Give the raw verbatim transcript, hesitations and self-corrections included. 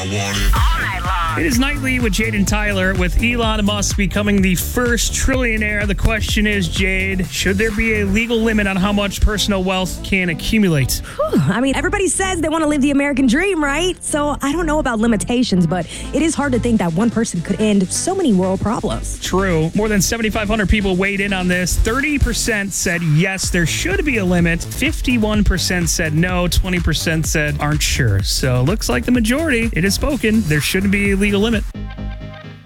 It is Nightly with Jade and Tyler, with Elon Musk becoming the first trillionaire. The question is, Jade, should there be a legal limit on how much personal wealth can accumulate? Whew, I mean, everybody says they want to live the American dream, right? So I don't know about limitations, but it is hard to think that one person could end so many world problems. True. More than seventy-five hundred people weighed in on this. thirty percent said yes, there should be a limit. fifty-one percent said no. twenty percent said aren't sure. So looks like the majority, it is spoken. There shouldn't be a legal limit.